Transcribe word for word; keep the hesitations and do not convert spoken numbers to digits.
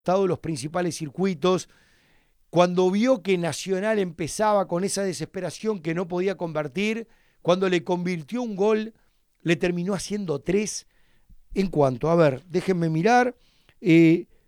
de los principales circuitos, cuando vio que Nacional empezaba con esa desesperación que no podía convertir, cuando le convirtió un gol, le terminó haciendo tres. En cuanto, a ver, déjenme mirar, eh,